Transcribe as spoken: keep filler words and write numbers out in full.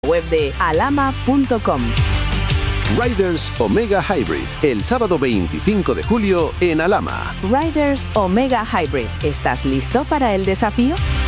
Web de alama punto com. Riders Omega Hybrid, el sábado veinticinco de julio en Alhama. Riders Omega Hybrid. ¿Estás listo para el desafío?